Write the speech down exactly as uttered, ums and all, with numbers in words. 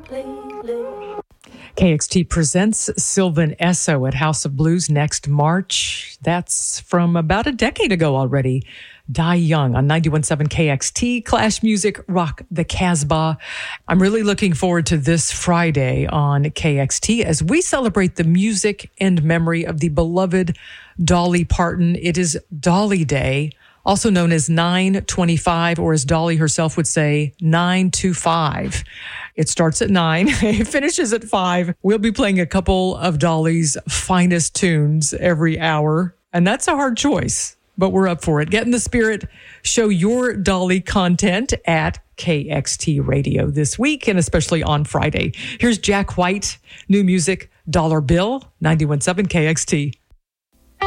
K X T presents Sylvan Esso at House of Blues next March. That's from about a decade ago already. Die Young on ninety-one point seven K X T, Clash Music, Rock the Casbah. I'm really looking forward to this Friday on K X T as we celebrate the music and memory of the beloved Dolly Parton. It is Dolly Day, also known as nine twenty-five, or as Dolly herself would say, nine to five. It starts at nine, it finishes at five. We'll be playing a couple of Dolly's finest tunes every hour, and that's a hard choice, but we're up for it. Get in the spirit. Show your Dolly content at K X T Radio this week, and especially on Friday. Here's Jack White, new music, Dollar Bill, ninety-one point seven K X T.